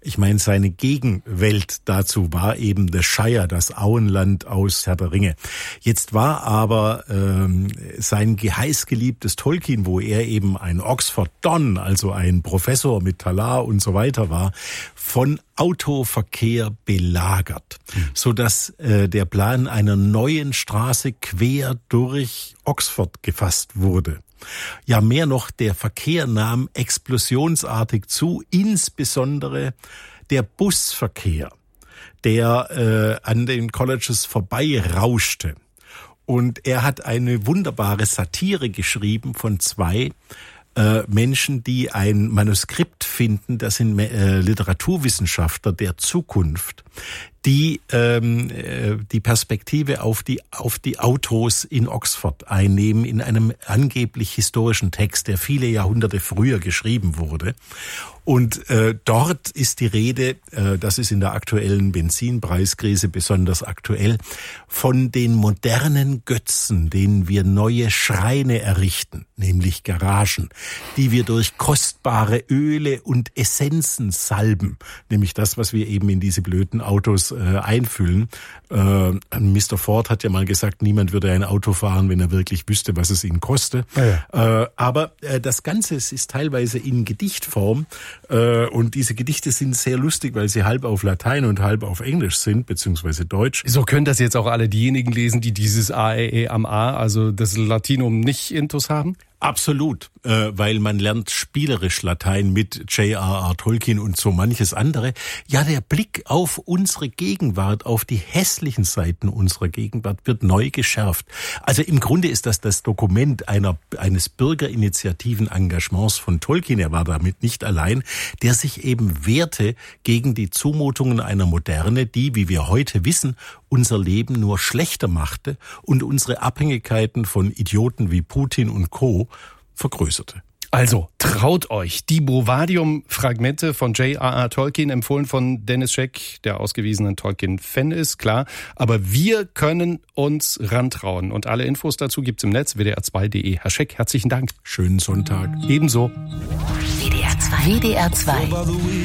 Ich meine, seine Gegenwelt dazu war eben The Shire, das Auenland aus Herr der Ringe. Jetzt war aber sein heißgeliebtes Tolkien, wo er eben ein Oxford Don, also ein Professor mit Talar und so weiter war, von Autoverkehr belagert, sodass der Plan einer neuen Straße quer durch Oxford gefasst wurde. Ja, mehr noch, der Verkehr nahm explosionsartig zu, insbesondere der Busverkehr, der an den Colleges vorbei rauschte. Und er hat eine wunderbare Satire geschrieben von zwei Menschen, die ein Manuskript finden, das sind Literaturwissenschaftler der Zukunft, die die Perspektive auf die Autos in Oxford einnehmen in einem angeblich historischen Text, der viele Jahrhunderte früher geschrieben wurde. Und dort ist die Rede, das ist in der aktuellen Benzinpreiskrise besonders aktuell, von den modernen Götzen, denen wir neue Schreine errichten, nämlich Garagen, die wir durch kostbare Öle und Essenzen salben, nämlich das, was wir eben in diese blöden Autos einfüllen. Mr. Ford hat ja mal gesagt, niemand würde ein Auto fahren, wenn er wirklich wüsste, was es ihn koste. Ja. Aber das Ganze ist teilweise in Gedichtform. Und diese Gedichte sind sehr lustig, weil sie halb auf Latein und halb auf Englisch sind, beziehungsweise Deutsch. So können das jetzt auch alle diejenigen lesen, die dieses AEE am A, also das Latinum, nicht intus haben? Absolut, weil man lernt spielerisch Latein mit J.R.R. Tolkien und so manches andere. Ja, der Blick auf unsere Gegenwart, auf die hässlichen Seiten unserer Gegenwart wird neu geschärft. Also im Grunde ist das Dokument eines bürgerinitiativen Engagements von Tolkien, er war damit nicht allein, der sich eben wehrte gegen die Zumutungen einer Moderne, die, wie wir heute wissen, unser Leben nur schlechter machte und unsere Abhängigkeiten von Idioten wie Putin und Co. vergrößerte. Also, traut euch. Die Bovadium-Fragmente von J.R.R. Tolkien, empfohlen von Dennis Scheck, der ausgewiesenen Tolkien-Fan ist, klar. Aber wir können uns rantrauen. Und alle Infos dazu gibt's im Netz, wdr2.de. Herr Scheck, herzlichen Dank. Schönen Sonntag. Ebenso. WDR 2.